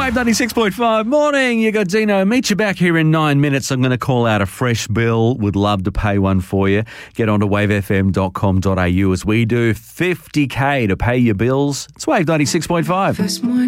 Wave 96.5. Morning. You got Dino. Meet you back here in 9 minutes. I'm going to call out a fresh bill. Would love to pay one for you. Get on to wavefm.com.au as we do. $50K to pay your bills. It's Wave 96.5.